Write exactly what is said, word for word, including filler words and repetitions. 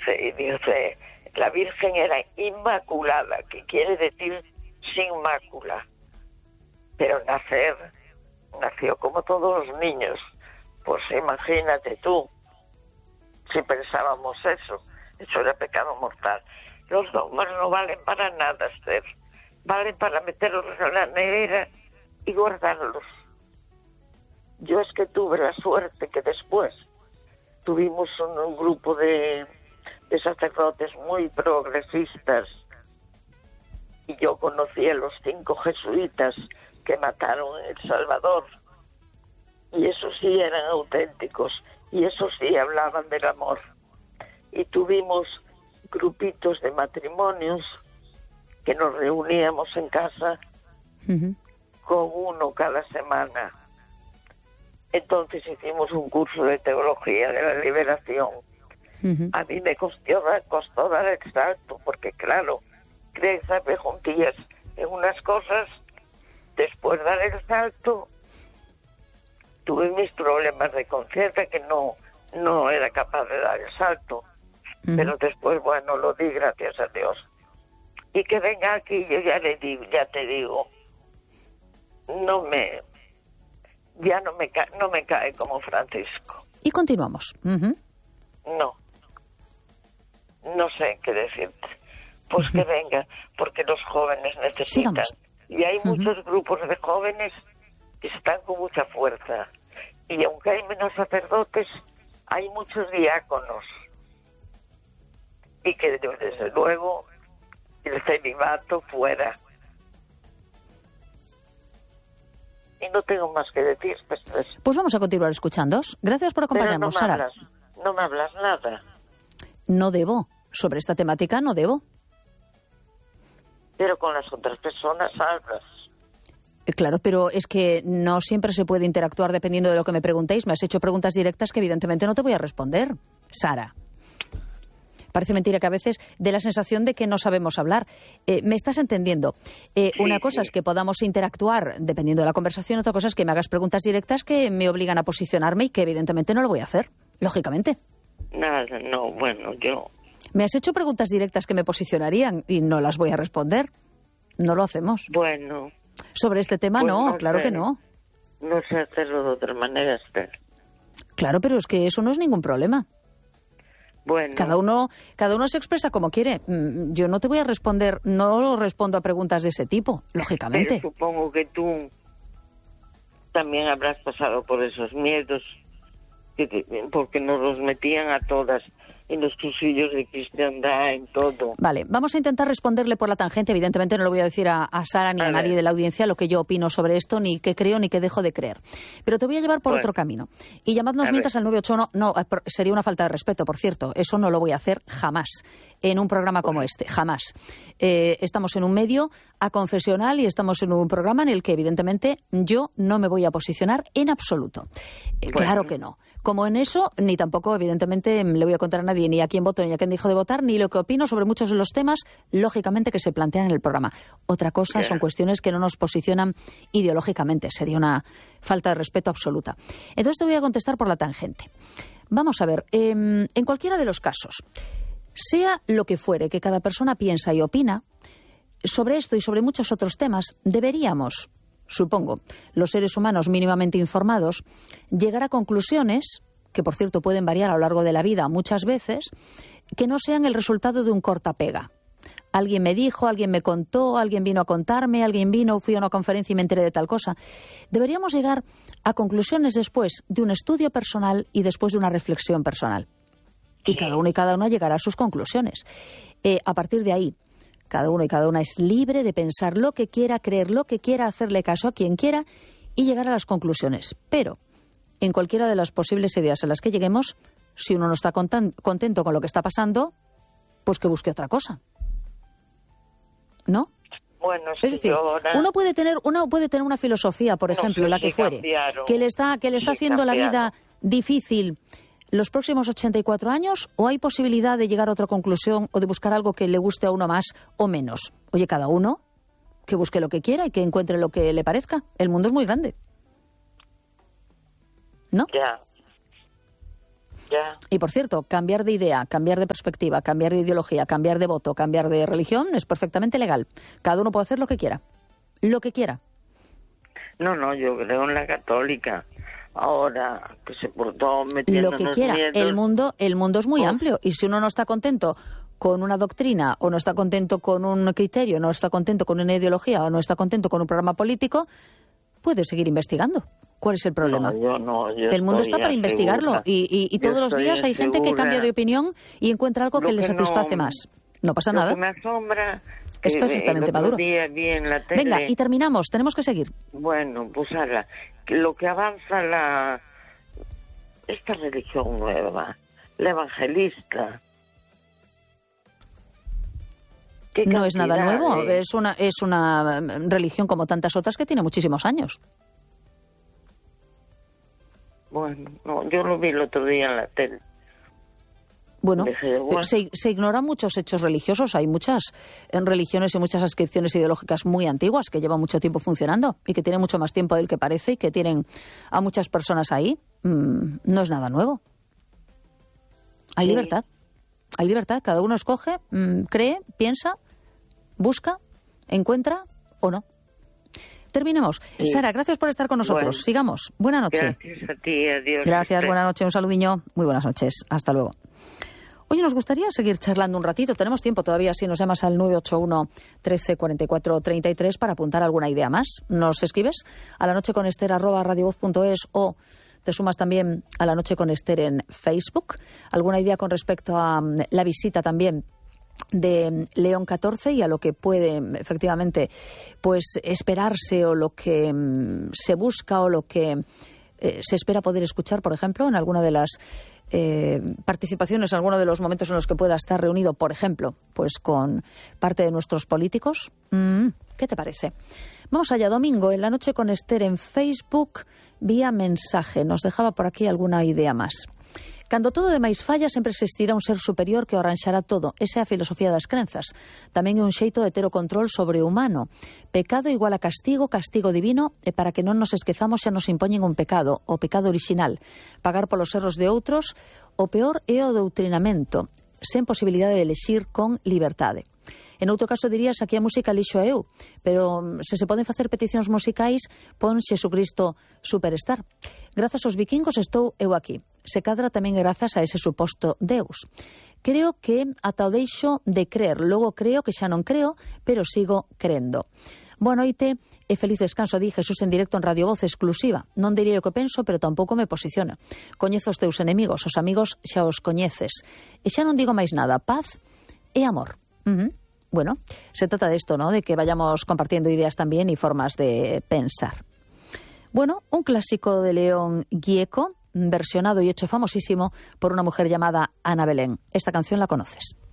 dice, y dice, la Virgen era inmaculada, que quiere decir sin mácula. Pero nacer, nació como todos los niños. Pues imagínate tú, si pensábamos eso, eso era pecado mortal. Los dogmas no valen para nada, Esther. Valen para meterlos en la nevera y guardarlos. Yo es que tuve la suerte que después tuvimos un, un grupo de, de sacerdotes muy progresistas y yo conocí a los cinco jesuitas que mataron en El Salvador y esos sí eran auténticos y esos sí hablaban del amor. Y tuvimos grupitos de matrimonios que nos reuníamos en casa uh-huh. con uno cada semana. Entonces hicimos un curso de teología de la liberación. Uh-huh. A mí me costó, costó dar el salto, porque claro, crezame juntillas en unas cosas, después dar el salto, tuve mis problemas de conciencia que no, no era capaz de dar el salto. Uh-huh. Pero después, bueno, lo di gracias a Dios. Y que venga aquí, yo ya le digo, ya te digo, no me... ya no me, ca- no me cae como Francisco. Y continuamos. Uh-huh. No. No sé qué decirte. Pues uh-huh. que venga, porque los jóvenes necesitan. Sigamos. Y hay uh-huh. muchos grupos de jóvenes que están con mucha fuerza. Y aunque hay menos sacerdotes, hay muchos diáconos. Y que desde luego el celibato fuera. Y no tengo más que decir. Pues, pues, pues vamos a continuar escuchándoos. Gracias por acompañarnos, no Sara. Hablas, no me hablas nada. No debo. Sobre esta temática no debo. Pero con las otras personas hablas. Eh, claro, pero es que no siempre se puede interactuar dependiendo de lo que me preguntéis. Me has hecho preguntas directas que evidentemente no te voy a responder, Sara. Parece mentira que a veces dé la sensación de que no sabemos hablar. Eh, ¿Me estás entendiendo? Eh, sí, una cosa sí. es que podamos interactuar dependiendo de la conversación, otra cosa es que me hagas preguntas directas que me obligan a posicionarme y que evidentemente no lo voy a hacer, lógicamente. Nada, no, bueno, yo... Me has hecho preguntas directas que me posicionarían y no las voy a responder. No lo hacemos. Bueno... Sobre este tema pues no, no claro sé, que no. No sé hacerlo de otra manera, Esther. Claro, pero es que eso no es ningún problema. Bueno. Cada uno, cada uno se expresa como quiere. Yo no te voy a responder, no respondo a preguntas de ese tipo, lógicamente. Pero supongo que tú también habrás pasado por esos miedos, que te, porque nos los metían a todas en los cursillos de cristiandad, en todo. Vale, vamos a intentar responderle por la tangente. Evidentemente no le voy a decir a, a Sara ni a, a nadie de la audiencia lo que yo opino sobre esto, ni qué creo ni qué dejo de creer. Pero te voy a llevar por bueno. otro camino. Y llamadnos mientras al nueve ocho uno. No, sería una falta de respeto, por cierto. Eso no lo voy a hacer jamás en un programa como bueno. este, jamás. Eh, estamos en un medio aconfesional y estamos en un programa en el que evidentemente yo no me voy a posicionar en absoluto. Eh, bueno. Claro que no. Como en eso, ni tampoco evidentemente le voy a contar a nadie ni a quién voto ni a quién dijo de votar, ni lo que opino sobre muchos de los temas, lógicamente, que se plantean en el programa. Otra cosa yeah. son cuestiones que no nos posicionan ideológicamente. Sería una falta de respeto absoluta. Entonces te voy a contestar por la tangente. Vamos a ver, eh, en cualquiera de los casos, sea lo que fuere que cada persona piensa y opina, sobre esto y sobre muchos otros temas, deberíamos, supongo, los seres humanos mínimamente informados, llegar a conclusiones que por cierto pueden variar a lo largo de la vida muchas veces, que no sean el resultado de un corta-pega. Alguien me dijo, alguien me contó, alguien vino a contarme, alguien vino, fui a una conferencia y me enteré de tal cosa. Deberíamos llegar a conclusiones después de un estudio personal y después de una reflexión personal. Y cada uno y cada una llegará a sus conclusiones. Eh, a partir de ahí, cada uno y cada una es libre de pensar lo que quiera, creer lo que quiera, hacerle caso a quien quiera y llegar a las conclusiones. Pero en cualquiera de las posibles ideas a las que lleguemos, si uno no está contento con lo que está pasando, pues que busque otra cosa. ¿No? Bueno, es decir, ahora... uno puede tener uno puede tener una filosofía, por ejemplo, no sé la que si fuere, cambiaron. que le está que le está sí, haciendo cambiaron. la vida difícil los próximos ochenta y cuatro años, o hay posibilidad de llegar a otra conclusión o de buscar algo que le guste a uno más o menos. Oye, cada uno que busque lo que quiera y que encuentre lo que le parezca. El mundo es muy grande. ¿No? Ya. Ya. Y por cierto, cambiar de idea, cambiar de perspectiva, cambiar de ideología, cambiar de voto, cambiar de religión es perfectamente legal. Cada uno puede hacer lo que quiera. Lo que quiera. No, no, yo creo en la católica. Ahora, que se portó metiendo Lo que quiera. Miedos, el mundo, el mundo es muy oh. amplio. Y si uno no está contento con una doctrina, o no está contento con un criterio, no está contento con una ideología, o no está contento con un programa político, puede seguir investigando. ¿Cuál es el problema? No, yo no, yo el mundo está para investigarlo y, y, y todos los días hay gente que cambia de opinión y encuentra algo que, que le satisface no, más. No pasa lo nada. Que me asombra que es perfectamente el otro maduro. Día vi en la tele, venga, y terminamos, tenemos que seguir. Bueno, pues ahora, que lo que avanza la esta religión nueva, la evangelista. No es nada nuevo, eh? es una es una religión como tantas otras que tiene muchísimos años. Bueno, no, yo lo vi el otro día en la tele. Bueno, Dije, bueno. Se, se ignoran muchos hechos religiosos. Hay muchas en religiones y muchas ascripciones ideológicas muy antiguas que llevan mucho tiempo funcionando y que tienen mucho más tiempo del que parece y que tienen a muchas personas ahí. Mm, no es nada nuevo. Hay sí. libertad. Hay libertad. Cada uno escoge, mmm, cree, piensa, busca, encuentra o no. Terminemos. Sí. Sara, gracias por estar con nosotros. Bueno, sigamos. Buenas noches. Gracias a ti, adiós. Gracias, buenas noches. Un saludiño. Muy buenas noches. Hasta luego. Oye, nos gustaría seguir charlando un ratito. Tenemos tiempo todavía si nos llamas al nueve ocho uno, trece, cuarenta y cuatro, treinta y tres para apuntar alguna idea más. Nos escribes a la noche con Ester arroba radiovoz punto es o te sumas también a la noche con Ester en Facebook. ¿Alguna idea con respecto a la visita también de León catorce y a lo que puede efectivamente pues esperarse o lo que mm, se busca o lo que eh, se espera poder escuchar, por ejemplo, en alguna de las eh, participaciones, en alguno de los momentos en los que pueda estar reunido, por ejemplo, pues con parte de nuestros políticos? Mm, ¿qué te parece? Vamos allá, domingo, en la noche con Ester en Facebook, vía mensaje. Nos dejaba por aquí alguna idea más. Cando todo demais falla, sempre existirá un ser superior que o arranxará todo. Esa é a filosofía das crenzas. Tamén é un xeito de ter o control sobre o humano. Pecado igual a castigo, castigo divino, e para que non nos esquezamos xa nos impoñen un pecado, o pecado orixinal. Pagar polos erros de outros, o peor é o doutrinamento, sen posibilidade de elexir con liberdade. En outro caso dirías aquí a música lixo a eu, pero se se poden facer peticións musicais, pon Xesucristo Superstar. Grazas aos vikingos estou eu aquí. Se cadra tamén grazas a ese suposto Deus. Creo que ata o deixo de crer, logo creo que xa non creo, pero sigo crendo. Boa noite e feliz descanso, di Jesús en directo en Radio Voz exclusiva. Non diría o que penso, pero tampouco me posiciono. Coñezo os teus enemigos, os amigos xa os coñeces. E xa non digo máis nada, paz e amor. Uh-huh. Bueno, se trata de esto, ¿no? De que vayamos compartiendo ideas también y formas de pensar. Bueno, un clásico de León Gieco, versionado y hecho famosísimo por una mujer llamada Ana Belén. Esta canción la conoces.